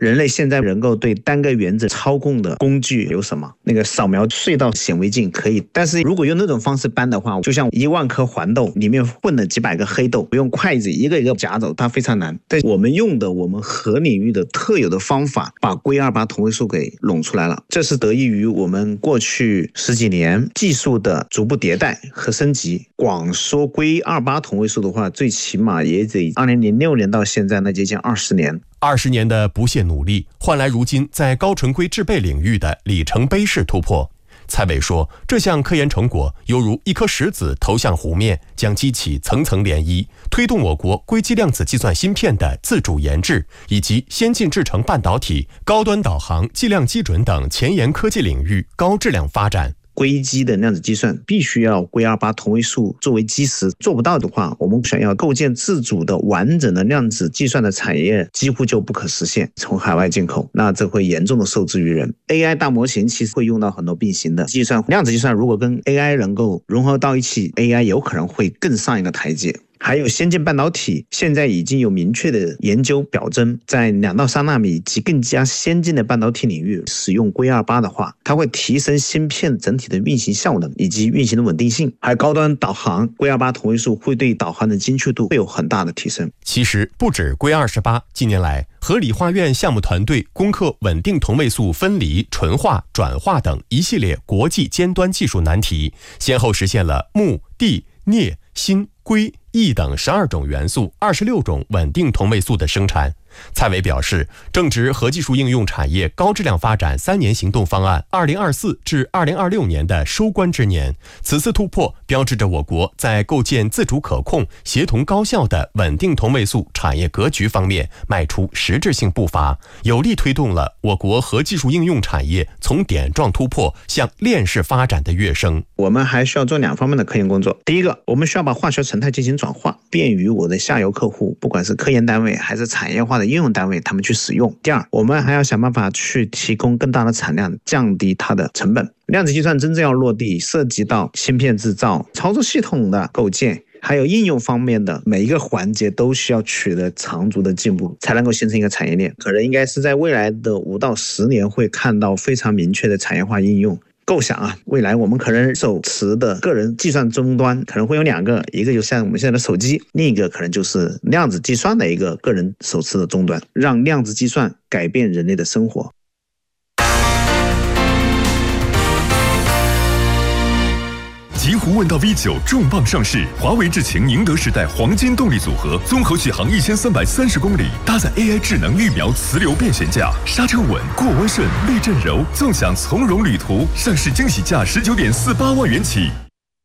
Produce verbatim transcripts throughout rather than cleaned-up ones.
人类现在能够对单个原子操控的工具有什么？那个扫描隧道显微镜可以，但是如果用那种方式搬的话，就像一万颗黄豆里面混了几百个黑豆，用筷子一个一个夹走，它非常难。但我们用的我们核领域的特有的方法，把硅二八同位素给拢出来了，这是得益于我们过去十几年技术的逐步迭代和升级。光说硅二八同位素的话，最起码也得二零零六年到现在，那接近二十年。 二十年的不懈努力，换来如今在高纯硅制备领域的里程碑式突破。蔡伟说，这项科研成果犹如一颗石子投向湖面，将激起层层涟漪，推动我国硅基量子计算芯片的自主研制，以及先进制程半导体、高端导航、计量基准等前沿科技领域高质量发展。 硅基的量子计算必须要硅二八同位素作为基石，做不到的话，我们想要构建自主的完整的量子计算的产业几乎就不可实现，从海外进口，那这会严重的受制于人。 A I 大模型其实会用到很多并行的计算，量子计算如果跟 A I 能够融合到一起， A I 有可能会更上一个台阶。还有先进半导体，现在已经有明确的研究表征，在两到三纳米及更加先进的半导体领域使用硅二八的话，它会提升芯片整体的运行效能以及运行的稳定性。还有高端导航，硅二八同位素会对导航的精确度会有很大的提升。 其实不止硅二十八，近年来和理化院项目团队攻克稳定同位素分离、纯化、转化等一系列国际尖端技术难题，先后实现了钼、锑、镍、锌、硅、铱等十二种元素、二十六种稳定同位素的生产。蔡伟表示，正值核技术应用产业高质量发展三年行动方案二零二四至二零二六年的收官之年，此次突破标志着我国在构建自主可控、协同高效的稳定同位素产业格局方面迈出实质性步伐，有力推动了我国核技术应用产业从点状突破向链式发展的跃升。 我们还需要做两方面的科研工作。第一个，我们需要把化学成态进行转化，便于我的下游客户，不管是科研单位还是产业化的应用单位，他们去使用。第二，我们还要想办法去提供更大的产量，降低它的成本。量子计算真正要落地，涉及到芯片制造、操作系统的构建，还有应用方面的每一个环节都需要取得长足的进步，才能够形成一个产业链。可能应该是在未来的五到十年会看到非常明确的产业化应用。构想啊，未来我们可能手持的个人计算终端可能会有两个，一个就像我们现在的手机，另一个可能就是量子计算的一个个人手持的终端，让量子计算改变人类的生活。 极狐问道 V 九 重磅上市，华为智擎宁德时代黄金动力组合，综合续航一千三百三十公里，搭载 A I 智能预瞄磁流变悬架，刹车稳，过弯顺，避震柔，纵享从容旅途。上市惊喜价十九点四八万元起。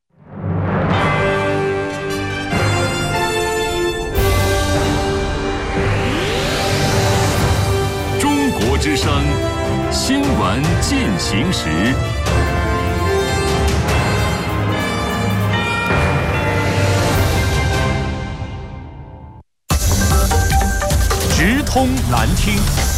中国之声新闻进行时。直通蓝厅，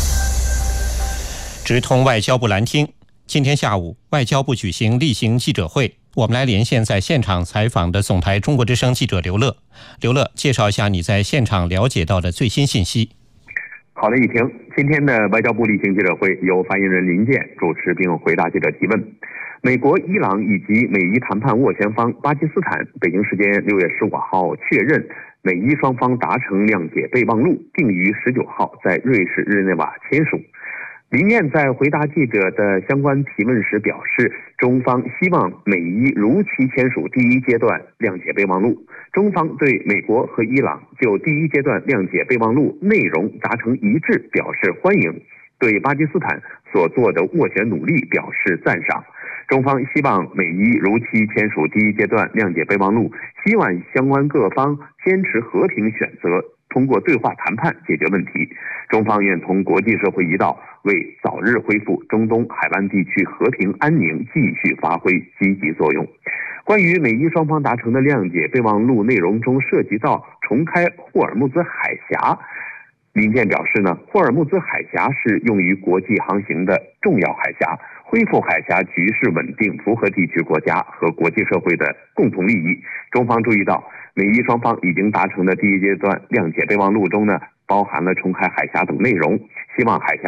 直通外交部蓝厅。今天下午，外交部举行例行记者会，我们来连线在现场采访的总台中国之声记者刘乐。刘乐，介绍一下你在现场了解到的最新信息。 好的，一婷，今天的外交部例行记者会由发言人林健主持并回答记者提问。美国、伊朗以及美伊谈判斡旋方巴基斯坦，北京时间六月十五号确认，美伊双方达成谅解备忘录，定于十九号在瑞士日内瓦签署。林健在回答记者的相关提问时表示，中方希望美伊如期签署第一阶段谅解备忘录。中方对美国和伊朗就第一阶段谅解备忘录内容达成一致表示欢迎，对巴基斯坦所做的斡旋努力表示赞赏。中方希望美伊如期签署第一阶段谅解备忘录，希望相关各方坚持和平选择，通过对话谈判解决问题。中方愿同国际社会一道，为早日恢复中东海湾地区和平安宁继续发挥积极作用。关于美伊双方达成的谅解备忘录内容中涉及到重开霍尔木兹海峡，林健表示呢，霍尔木兹海峡是用于国际航行的重要海峡，恢复海峡局势稳定符合地区国家和国际社会的共同利益。中方注意到，美伊双方已经达成的第一阶段谅解备忘录中呢，包含了重开海峡等内容，希望海峡